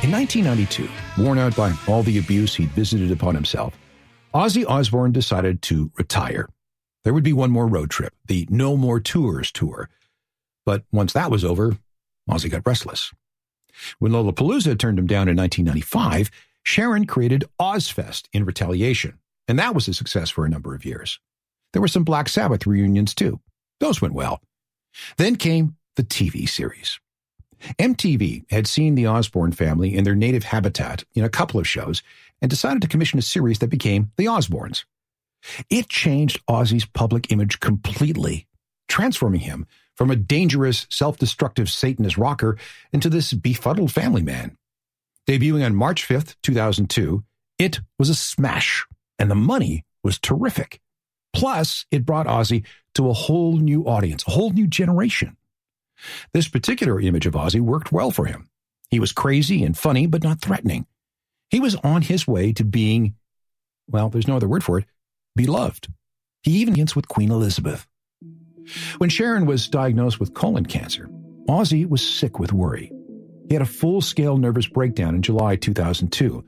In 1992, worn out by all the abuse he'd visited upon himself, Ozzy Osbourne decided to retire. There would be one more road trip, the No More Tours tour. But once that was over, Ozzy got restless. When Lollapalooza turned him down in 1995, Sharon created Ozzfest in retaliation, and that was a success for a number of years. There were some Black Sabbath reunions too. Those went well. Then came the TV series. MTV had seen the Osbourne family in their native habitat in a couple of shows and decided to commission a series that became The Osbournes. It changed Ozzy's public image completely, transforming him from a dangerous, self-destructive Satanist rocker into this befuddled family man. Debuting on March 5th, 2002, it was a smash, and the money was terrific. Plus, it brought Ozzy to a whole new audience, a whole new generation. This particular image of Ozzy worked well for him. He was crazy and funny, but not threatening. He was on his way to being, well, there's no other word for it, beloved. He even hints with Queen Elizabeth. When Sharon was diagnosed with colon cancer, Ozzy was sick with worry. He had a full-scale nervous breakdown in July 2002,